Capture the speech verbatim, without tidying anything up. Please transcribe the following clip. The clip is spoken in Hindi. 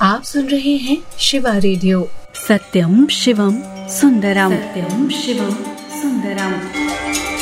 आप सुन रहे हैं शिवा रेडियो। सत्यम शिवम सुंदरम, सत्यम शिवम सुंदरम।